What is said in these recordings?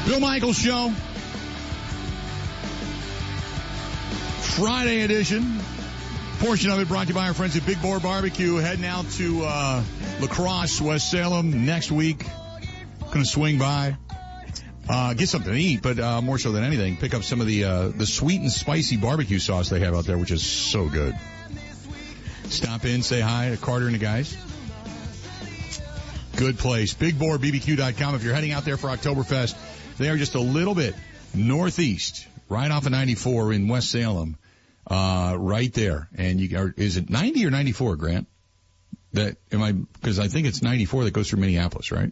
Bill Michaels Show. Friday edition. Portion of it brought to you by our friends at Big Boar Barbecue. Heading out to La Crosse, West Salem next week. Going to swing by. Get something to eat, but more so than anything, pick up some of the sweet and spicy barbecue sauce they have out there, which is so good. Stop in, say hi to Carter and the guys. Good place. BigBoarBBQ.com. If you're heading out there for Oktoberfest, they are just a little bit northeast, right off of 94 in West Salem, right there. And is it 90 or 94, Grant? Because I think it's 94 that goes through Minneapolis, right?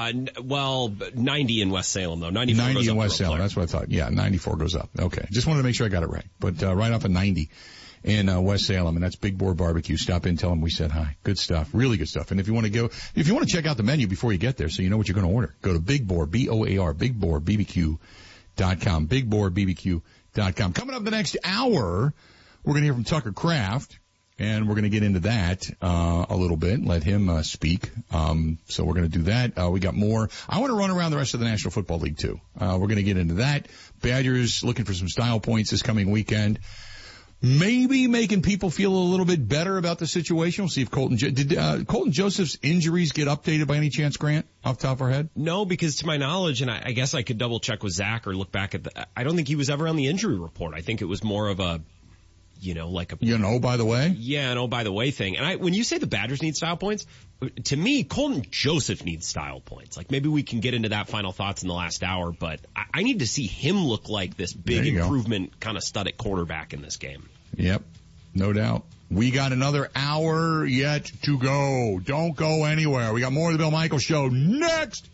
90 in West Salem, though. 94 90 goes in up West Salem. That's what I thought. Yeah, 94 goes up. Okay. Just wanted to make sure I got it right. But right off of 90 in West Salem, and that's Big Boar Barbecue. Stop in, tell them we said hi. Good stuff. Really good stuff. And if you want to check out the menu before you get there so you know what you're going to order, go to Big Boar, BOAR, BigBoarBBQ.com, BigBoarBBQ.com. Coming up the next hour, we're going to hear from Tucker Kraft. And we're going to get into that a little bit, let him speak. So we're going to do that. We got more. I want to run around the rest of the National Football League, too. We're going to get into that. Badgers looking for some style points this coming weekend. Maybe making people feel a little bit better about the situation. We'll see if did Colton Joseph's injuries get updated by any chance, Grant, off the top of our head? No, because to my knowledge, and I guess I could double check with Zach or look back at I don't think he was ever on the injury report. I think it was more of a, by the way? Yeah, by the way thing. And when you say the Badgers need style points, to me, Colton Joseph needs style points. Like, maybe we can get into that final thoughts in the last hour, but I need to see him look like this big improvement kind of stud at quarterback in this game. Yep, no doubt. We got another hour yet to go. Don't go anywhere. We got more of the Bill Michaels Show next.